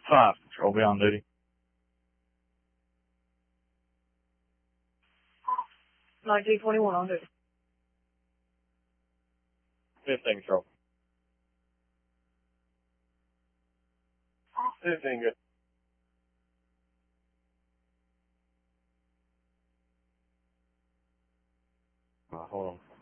5, Control, be on duty. 1921 on duty. 15, Control. 15, good. Hold on.